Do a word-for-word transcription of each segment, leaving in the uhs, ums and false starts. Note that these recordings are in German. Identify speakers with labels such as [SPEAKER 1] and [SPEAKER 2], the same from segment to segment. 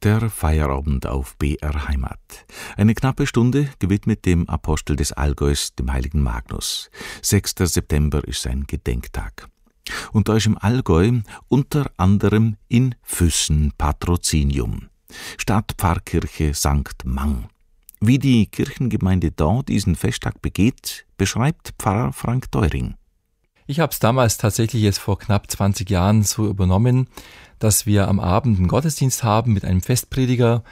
[SPEAKER 1] Der Feierabend auf B R Heimat. Eine knappe Stunde gewidmet dem Apostel des Allgäus, dem heiligen Magnus. sechster September ist sein Gedenktag. Und da ist im Allgäu unter anderem in Füssen Patrozinium, Stadtpfarrkirche Sankt Mang. Wie die Kirchengemeinde da diesen Festtag begeht, beschreibt Pfarrer Frank Deuring.
[SPEAKER 2] Ich habe es damals tatsächlich jetzt vor knapp zwanzig Jahren so übernommen, dass wir am Abend einen Gottesdienst haben mit einem Festprediger,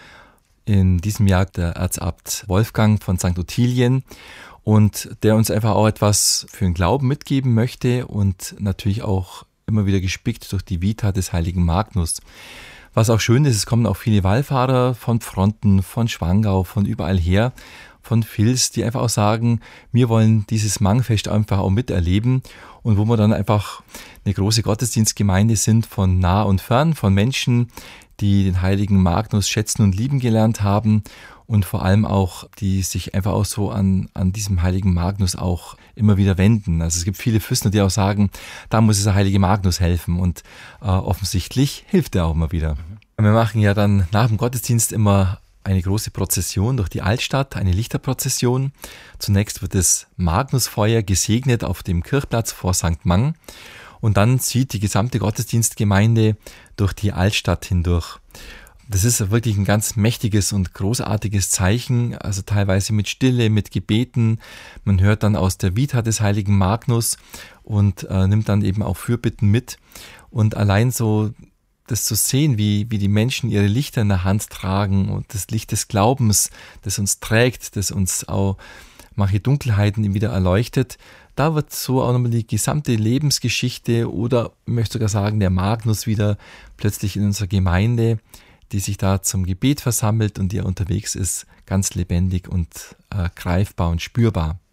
[SPEAKER 2] in diesem Jahr der Erzabt Wolfgang von Sankt Ottilien, und der uns einfach auch etwas für den Glauben mitgeben möchte und natürlich auch immer wieder gespickt durch die Vita des heiligen Magnus. Was auch schön ist, es kommen auch viele Wallfahrer von Pfronten, von Schwangau, von überall her, von Vils, die einfach auch sagen, wir wollen dieses Mangfest einfach auch miterleben, und wo wir dann einfach eine große Gottesdienstgemeinde sind von nah und fern, von Menschen, die den heiligen Magnus schätzen und lieben gelernt haben und vor allem auch, die sich einfach auch so an, an diesem heiligen Magnus auch immer wieder wenden. Also es gibt viele Füssner, die auch sagen, da muss es der heilige Magnus helfen, und äh, offensichtlich hilft er auch immer wieder. Wir machen ja dann nach dem Gottesdienst immer eine große Prozession durch die Altstadt, eine Lichterprozession. Zunächst wird das Magnusfeuer gesegnet auf dem Kirchplatz vor Sankt Mang, und dann zieht die gesamte Gottesdienstgemeinde durch die Altstadt hindurch. Das ist wirklich ein ganz mächtiges und großartiges Zeichen, also teilweise mit Stille, mit Gebeten. Man hört dann aus der Vita des heiligen Magnus und äh, nimmt dann eben auch Fürbitten mit. Und allein so das zu sehen, wie, wie die Menschen ihre Lichter in der Hand tragen und das Licht des Glaubens, das uns trägt, das uns auch manche Dunkelheiten wieder erleuchtet, da wird so auch nochmal die gesamte Lebensgeschichte oder, ich möchte sogar sagen, der Magnus wieder plötzlich in unserer Gemeinde, die sich da zum Gebet versammelt und die unterwegs ist, ganz lebendig und äh, greifbar und spürbar.